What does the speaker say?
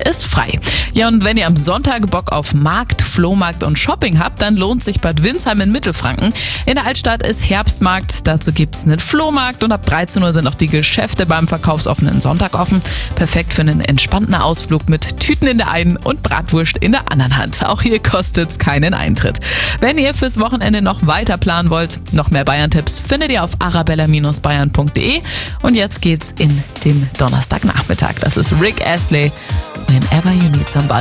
ist frei. Ja, und wenn ihr am Sonntag Bock auf Markt, Flohmarkt und Shopping habt, dann lohnt sich Bad Windsheim in Mittelfranken. In der Altstadt ist Herbstmarkt, dazu gibt's einen Flohmarkt und ab 13 Uhr sind auch die Geschäfte beim verkaufsoffenen Sonntag offen. Perfekt für einen entspannten Ausflug mit Tüten in der einen und Bratwurst in der anderen Hand. Auch hier kostet's keinen Eintritt. Wenn ihr fürs Wochenende noch weiter planen wollt, noch mehr Bayern-Tipps findet ihr auf arabella-bayern.de. Und jetzt geht's in den Donnerstagnachmittag. Das ist Rick Astley, Whenever You Need Somebody.